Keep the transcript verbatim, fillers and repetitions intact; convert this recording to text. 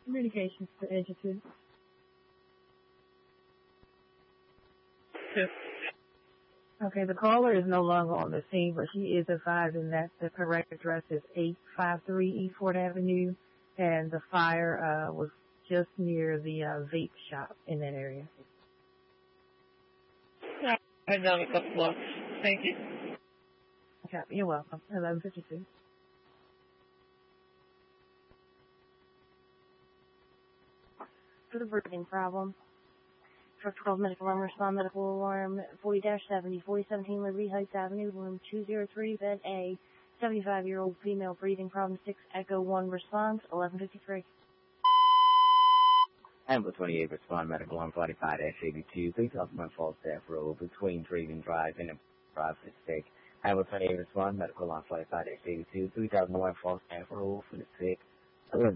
Communications to Edgerton. Two. Okay, the caller is no longer on the scene, but she is advising that the correct address is eight five three East Fort Avenue, and the fire uh, was just near the uh, vape shop in that area. Yeah, I know a couple blocks. Thank you. Okay, you're welcome. eleven fifty-two. For the breathing problem. For twelve medical alarm, respond medical alarm forty dash seventy, forty seventeen Liberty Heights Avenue, room two oh three, bed A, seventy-five-year-old female breathing problem, six Echo one response, eleven fifty-three. Ambulance twenty-eight, respond medical alarm forty-five dash eighty-two. Please help my false staff road between Dreaming Drive and Profit Stick. Ambulance twenty-eight, respond medical alarm forty-five dash eighty-two. three thousand one false staff road for the sick.